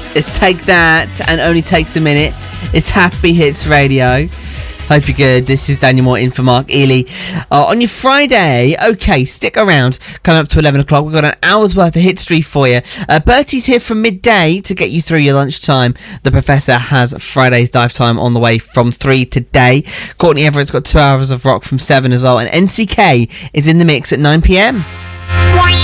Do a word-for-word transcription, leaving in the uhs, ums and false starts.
It's Take That and Only Takes a Minute. It's Happy Hits Radio. Hope you're good. This is Daniel Moore in for Mark Ely. Uh, on your Friday, okay, stick around. Coming up to eleven o'clock, we've got an hour's worth of history for you. Uh, Bertie's here from midday to get you through your lunchtime. The Professor has Friday's Dive Time on the way from three today. Courtney Everett's got two hours of rock from seven as well. And N C K is in the mix at nine p.m.